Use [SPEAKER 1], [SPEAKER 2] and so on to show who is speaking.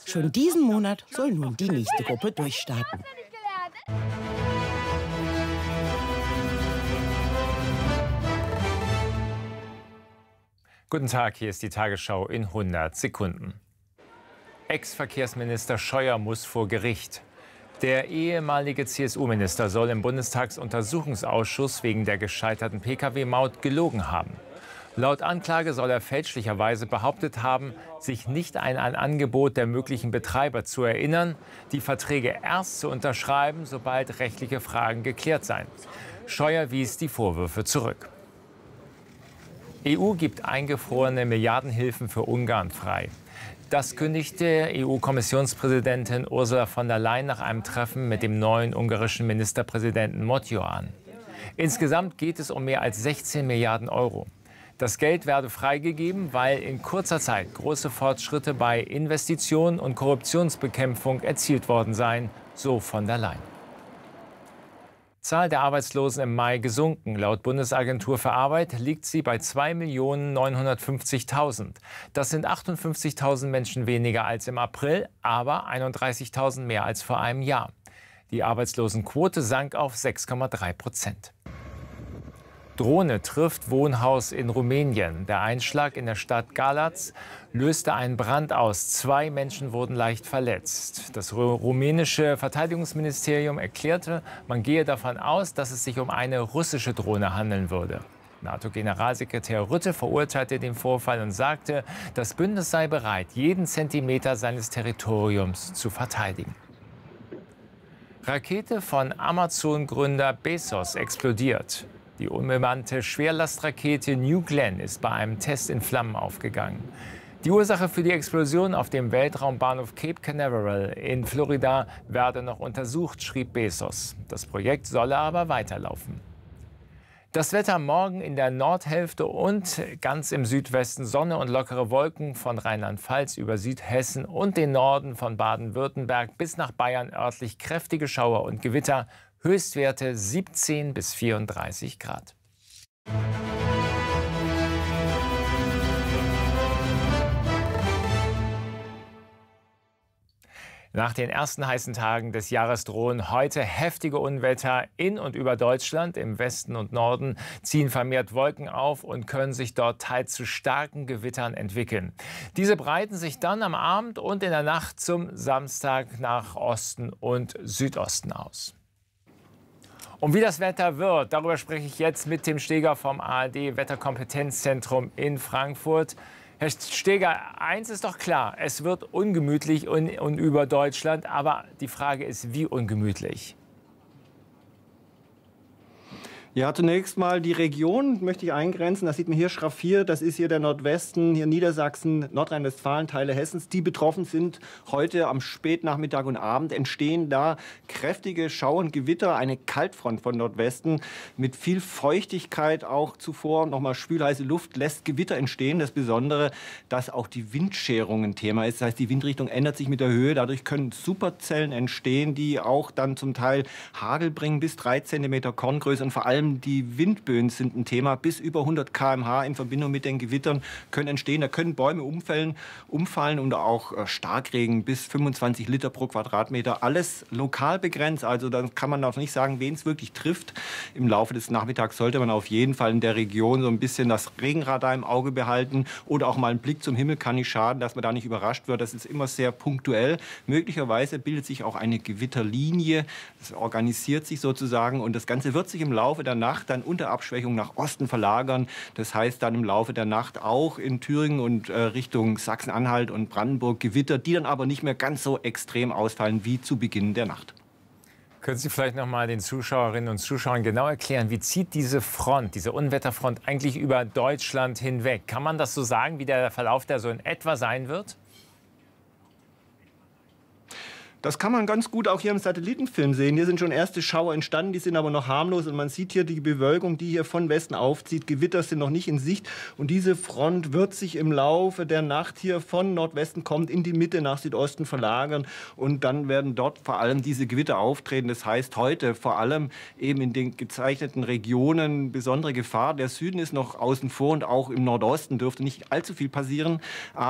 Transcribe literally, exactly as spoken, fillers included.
[SPEAKER 1] Schon diesen Monat soll nun die nächste Gruppe durchstarten.
[SPEAKER 2] Guten Tag, hier ist die Tagesschau in hundert Sekunden. Ex-Verkehrsminister Scheuer muss vor Gericht. Der ehemalige C S U-Minister soll im Bundestagsuntersuchungsausschuss wegen der gescheiterten Pkw-Maut gelogen haben. Laut Anklage soll er fälschlicherweise behauptet haben, sich nicht an ein Angebot der möglichen Betreiber zu erinnern, die Verträge erst zu unterschreiben, sobald rechtliche Fragen geklärt seien. Scheuer wies die Vorwürfe zurück. E U gibt eingefrorene Milliardenhilfen für Ungarn frei. Das kündigte E U-Kommissionspräsidentin Ursula von der Leyen nach einem Treffen mit dem neuen ungarischen Ministerpräsidenten Motyo an. Insgesamt geht es um mehr als sechzehn Milliarden Euro. Das Geld werde freigegeben, weil in kurzer Zeit große Fortschritte bei Investitionen und Korruptionsbekämpfung erzielt worden seien, so von der Leyen. Zahl der Arbeitslosen im Mai gesunken. Laut Bundesagentur für Arbeit liegt sie bei zwei Millionen neunhundertfünfzigtausend. Das sind achtundfünfzigtausend Menschen weniger als im April, aber einunddreißigtausend mehr als vor einem Jahr. Die Arbeitslosenquote sank auf sechs Komma drei Prozent. Drohne trifft Wohnhaus in Rumänien. Der Einschlag in der Stadt Galați löste einen Brand aus. Zwei Menschen wurden leicht verletzt. Das rumänische Verteidigungsministerium erklärte, man gehe davon aus, dass es sich um eine russische Drohne handeln würde. NATO-Generalsekretär Rutte verurteilte den Vorfall und sagte, das Bündnis sei bereit, jeden Zentimeter seines Territoriums zu verteidigen. Rakete von Amazon-Gründer Bezos explodiert. Die unbemannte Schwerlastrakete New Glenn ist bei einem Test in Flammen aufgegangen. Die Ursache für die Explosion auf dem Weltraumbahnhof Cape Canaveral in Florida werde noch untersucht, schrieb Bezos. Das Projekt solle aber weiterlaufen. Das Wetter morgen in der Nordhälfte und ganz im Südwesten Sonne und lockere Wolken von Rheinland-Pfalz über Südhessen und den Norden von Baden-Württemberg bis nach Bayern örtlich kräftige Schauer und Gewitter. Höchstwerte siebzehn bis vierunddreißig Grad. Nach den ersten heißen Tagen des Jahres drohen heute heftige Unwetter in und über Deutschland. Im Westen und Norden ziehen vermehrt Wolken auf und können sich dort teils zu starken Gewittern entwickeln. Diese breiten sich dann am Abend und in der Nacht zum Samstag nach Osten und Südosten aus. Und wie das Wetter wird, darüber spreche ich jetzt mit Tim Steger vom A R D-Wetterkompetenzzentrum in Frankfurt. Herr Steger, eins ist doch klar, es wird ungemütlich und, und über Deutschland, aber die Frage ist, wie ungemütlich?
[SPEAKER 3] Ja, zunächst mal die Region möchte ich eingrenzen. Das sieht man hier schraffiert. Das ist hier der Nordwesten, hier Niedersachsen, Nordrhein-Westfalen, Teile Hessens, die betroffen sind. Heute am Spätnachmittag und Abend entstehen da kräftige Schauer und Gewitter, eine Kaltfront von Nordwesten mit viel Feuchtigkeit auch zuvor. Nochmal schwülheiße Luft lässt Gewitter entstehen. Das Besondere, dass auch die Windscherung ein Thema ist. Das heißt, die Windrichtung ändert sich mit der Höhe. Dadurch können Superzellen entstehen, die auch dann zum Teil Hagel bringen, bis drei Zentimeter Korngröße, und vor allem die Windböen sind ein Thema. Bis über hundert Kilometer pro Stunde in Verbindung mit den Gewittern können entstehen. Da können Bäume umfallen, umfallen und auch Starkregen bis fünfundzwanzig Liter pro Quadratmeter. Alles lokal begrenzt. Also da kann man auch nicht sagen, wen es wirklich trifft. Im Laufe des Nachmittags sollte man auf jeden Fall in der Region so ein bisschen das Regenradar im Auge behalten oder auch mal einen Blick zum Himmel kann nicht schaden, dass man da nicht überrascht wird. Das ist immer sehr punktuell. Möglicherweise bildet sich auch eine Gewitterlinie. Das organisiert sich sozusagen und das Ganze wird sich im Laufe der Nacht dann unter Abschwächung nach Osten verlagern. Das heißt dann im Laufe der Nacht auch in Thüringen und äh, Richtung Sachsen-Anhalt und Brandenburg Gewitter, die dann aber nicht mehr ganz so extrem ausfallen wie zu Beginn der Nacht.
[SPEAKER 2] Können Sie vielleicht noch mal den Zuschauerinnen und Zuschauern genau erklären, wie zieht diese Front, diese Unwetterfront eigentlich über Deutschland hinweg? Kann man das so sagen, wie der Verlauf der so in etwa sein wird?
[SPEAKER 3] Das kann man ganz gut auch hier im Satellitenfilm sehen. Hier sind schon erste Schauer entstanden, die sind aber noch harmlos. Und man sieht hier die Bewölkung, die hier von Westen aufzieht. Gewitter sind noch nicht in Sicht. Und diese Front wird sich im Laufe der Nacht hier von Nordwesten kommend in die Mitte nach Südosten verlagern. Und dann werden dort vor allem diese Gewitter auftreten. Das heißt heute vor allem eben in den gezeichneten Regionen besondere Gefahr. Der Süden ist noch außen vor und auch im Nordosten dürfte nicht allzu viel passieren.